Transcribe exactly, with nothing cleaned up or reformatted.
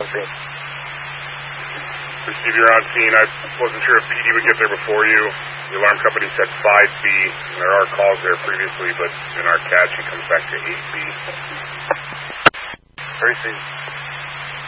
four. Steve, you're on scene. I wasn't sure if P D would get there before you. The alarm company said five B, and there are calls there previously, but in our catch it comes back to eight B. Very soon.